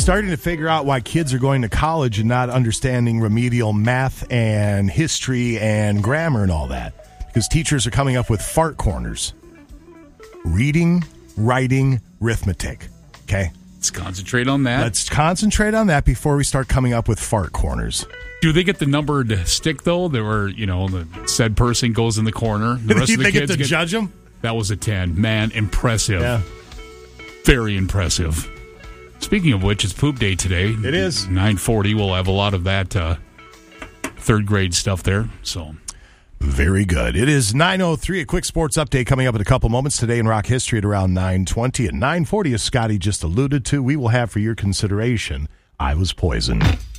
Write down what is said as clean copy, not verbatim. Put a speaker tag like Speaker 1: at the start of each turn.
Speaker 1: starting to figure out why kids are going to college and not understanding remedial math and history and grammar and all that. Because teachers are coming up with fart corners. Reading, writing, arithmetic. Okay?
Speaker 2: Let's concentrate on that.
Speaker 1: Let's concentrate on that before we start coming up with fart corners.
Speaker 2: Do they get the numbered stick, though? The said person goes in the corner. The rest of the
Speaker 1: they
Speaker 2: kids
Speaker 1: get to judge them?
Speaker 2: That was a 10. Man, impressive.
Speaker 1: Yeah.
Speaker 2: Very impressive. Speaking of which, it's poop day today.
Speaker 1: It is.
Speaker 2: 9:40. We'll have a lot of that third grade stuff there. So
Speaker 1: very good. It is 9:03. A quick sports update coming up in a couple moments today in rock history at around 9:20. At 9:40, as Scotty just alluded to, we will have for your consideration, I Was Poisoned.